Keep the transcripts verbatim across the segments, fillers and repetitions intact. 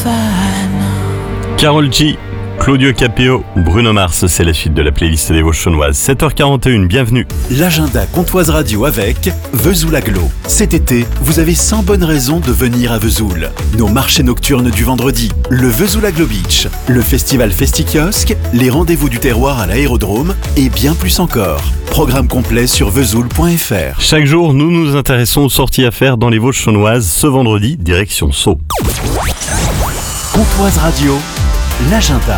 Karol G, Claudio Capéo, Bruno Mars, c'est la suite de la playlist des Vosges-Chaunnoises. sept heures quarante et une, bienvenue. L'agenda Comtoise Radio avec Vesoul Agglo. Cet été, vous avez cent bonnes raisons de venir à Vesoul. Nos marchés nocturnes du vendredi, le Vesoul Agglo Beach, le festival Festi-Kiosque, les rendez-vous du terroir à l'aérodrome et bien plus encore. Programme complet sur vesoul point f r. Chaque jour, nous nous intéressons aux sorties à faire dans les Vosges-Chaunnoises. Ce vendredi, direction Sceaux. Comtoise Radio, l'agenda.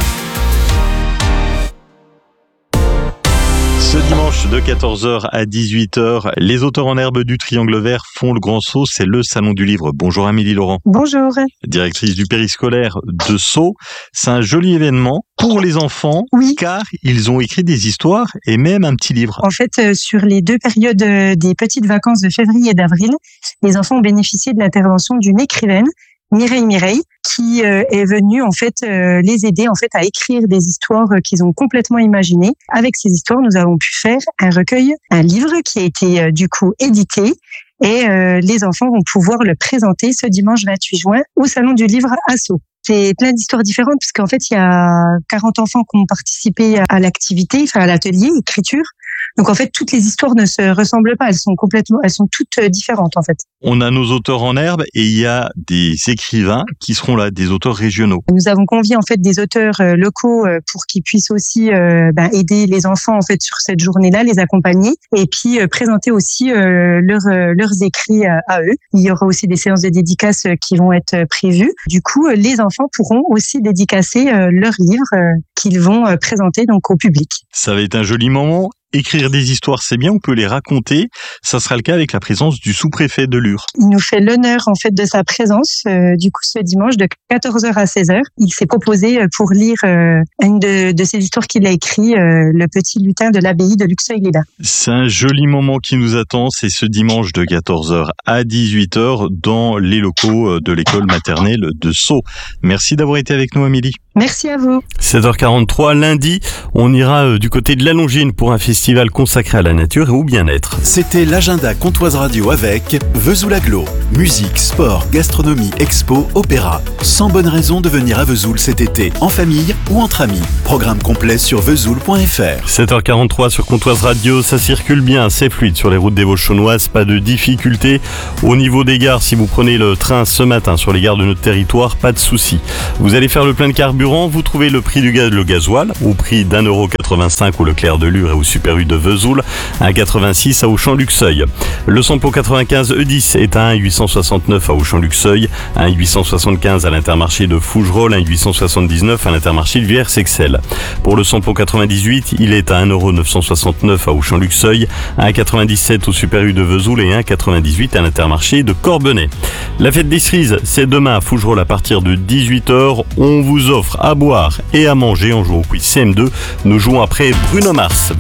Ce dimanche de quatorze heures à dix-huit heures, les auteurs en herbe du Triangle Vert font le Grand Sceaux, c'est le salon du livre. Bonjour Amélie Laurent. Bonjour. Directrice du périscolaire de Sceaux. C'est un joli événement pour les enfants, oui, car ils ont écrit des histoires et même un petit livre. En fait, euh, sur les deux périodes euh, des petites vacances de février et d'avril, les enfants ont bénéficié de l'intervention d'une écrivaine, Mireille Mireille, qui euh, est venue en fait euh, les aider en fait à écrire des histoires euh, qu'ils ont complètement imaginées. Avec ces histoires, nous avons pu faire un recueil, un livre qui a été euh, du coup édité, et euh, les enfants vont pouvoir le présenter ce dimanche vingt-huit juin au salon du livre à Sceaux. C'est plein d'histoires différentes puisqu'en fait il y a quarante enfants qui ont participé à l'activité, enfin à l'atelier écriture. Donc en fait toutes les histoires ne se ressemblent pas, elles sont complètement, elles sont toutes différentes en fait. On a nos auteurs en herbe et il y a des écrivains qui seront là, des auteurs régionaux. Nous avons convié en fait des auteurs locaux pour qu'ils puissent aussi euh, ben, aider les enfants en fait sur cette journée-là, les accompagner et puis euh, présenter aussi euh, leurs euh, leurs écrits à, à eux. Il y aura aussi des séances de dédicaces qui vont être prévues. Du coup, les enfants pourront aussi dédicacer euh, leurs livres euh, qu'ils vont euh, présenter donc au public. Ça va être un joli moment. Écrire des histoires, c'est bien, on peut les raconter. Ça sera le cas avec la présence du sous-préfet de Lure. Il nous fait l'honneur en fait de sa présence euh, du coup ce dimanche de quatorze heures à seize heures. Il s'est proposé pour lire euh, une de, de ses histoires qu'il a écrit, euh, Le petit lutin de l'abbaye de Luxeuil-les-Bains. C'est un joli moment qui nous attend, c'est ce dimanche de quatorze heures à dix-huit heures dans les locaux de l'école maternelle de Sceaux. Merci d'avoir été avec nous Amélie. Merci à vous. sept heures quarante-trois, lundi, on ira du côté de la Longine pour un festival consacré à la nature et au bien-être. C'était l'agenda Comtoise Radio avec Vesoul Agglo. Musique, sport, gastronomie, expo, opéra. cent bonnes raisons de venir à Vesoul cet été, en famille ou entre amis. Programme complet sur vesoul point f r. sept heures quarante-trois sur Comtoise Radio, ça circule bien, c'est fluide sur les routes des Vosges-Chaunnoises, pas de difficultés. Au niveau des gares, si vous prenez le train ce matin sur les gares de notre territoire, pas de souci. Vous allez faire le plein de carburant, vous trouvez le prix du gaz, le gasoil au prix d'un euro quatre-vingt-cinq au Leclerc de Lure et au Super U de Vesoul, un quatre-vingt-six à Auchan-Luxeuil. Le samplon quatre-vingt-quinze E dix est à un huit cent soixante-neuf à Auchan-Luxeuil, un huit cent soixante-quinze à l'Intermarché de Fougerolles, un huit cent soixante-dix-neuf à l'Intermarché de Villers-Sexel. Pour le samplon quatre-vingt-dix-huit, il est à un euro neuf cent soixante-neuf à Auchan-Luxeuil, un quatre-vingt-dix-sept au Super U de Vesoul et un quatre-vingt-dix-huit à l'Intermarché de Corbenay. La fête des cerises, c'est demain à Fougerolles à partir de dix-huit heures. On vous offre à boire et à manger en jouant au quiz C M deux. Nous jouons après Bruno Mars.